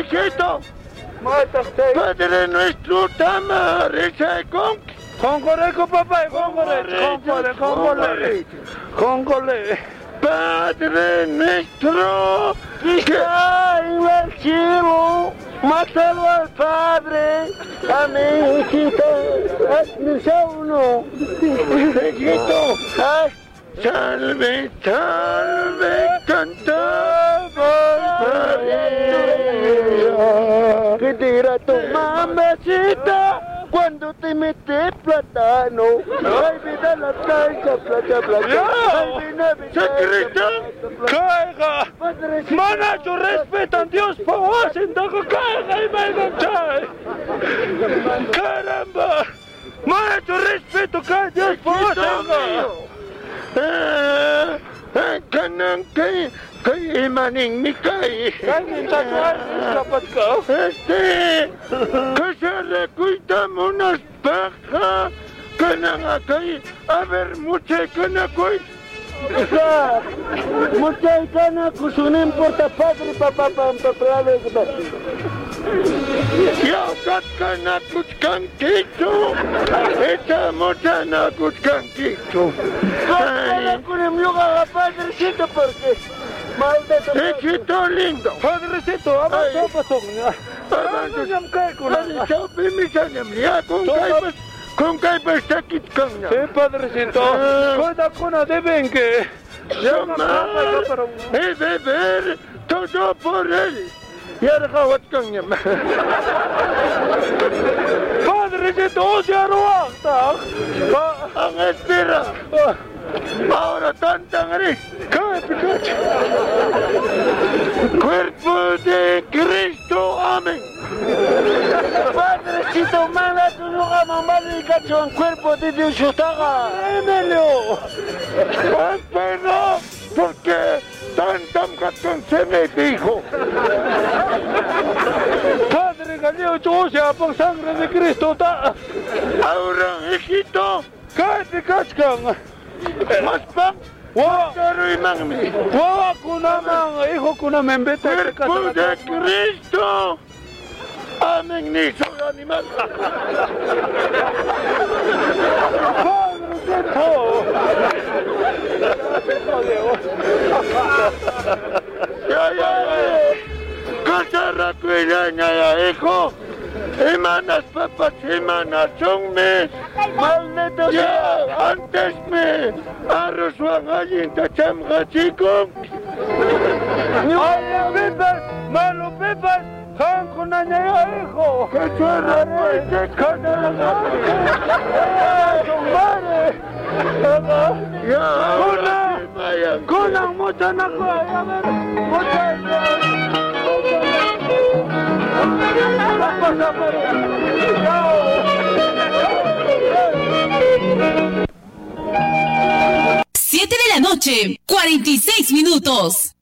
Diosito, Padre nuestro, tama, reza con Congoleco, papá, Congole. Padre nuestro, que está en el cielo, mátalo al Padre. Amén, hijito. Hazme uno. Hijito, salve, salve, cantamos María. ¿Qué dirá tu mamacita cuando te metes plátano? Ay, vida la cancha, plata. ¡Sacristán! ¡Caiga! ¡Manacho, respetan Dios, por favor! ¡Caiga y me engancháis! ¡Caramba! ¡Manacho, respeto, caiga Dios, por favor! Kanan kay imaning ni kay. Kanin tatuan, dapat ka? Kasara ko'y tamo nas baka. Kanang kay avermuche kana ko'y. Muchay kana kusunin importa padre papá pampapalave. Yaw kat kana kutkang kito. Eta mo sana kutkang kito. Kaya kunim lugar a padrecito porque maldito. Hijito lindo. Padrecito, avanto pasok niya. Avanto siyam kay ko na. Sabi misan niya kung kay basta kitkang niya. Sí, padrecito. Cuida ko na deben que. Es beber todo por él. Y ahora kawat kang niya. Padrecito, siya Ang espera. Ahora tantang rin. Cuerpo de Cristo, amén. Padrecito, manda tu lugar mamá de cacho en cuerpo de Dios Yotaga. Emilio. Pero, porque tantam katong se me dijo. Padre Galileo, yo sea por sangre de Cristo. Ahora, hijito, Cállate, cachcan. mas pang, pero imangmi. Wawa ko naman, hijo ko naman, vete. Cuerpo de Cristo. Amén, ni soy animal. Ya. Kasara kuilanya ya, hijo. Semanas, papá, semanas son mes. Maldito Ya, antes me arroz wangayin tacham gachikong. Ay, Pepas, malo Pepas, han con aña hijo. Kasara kuilanya ya, Kunang mucha na ko, mucha. 7 de la noche, 46 minutos.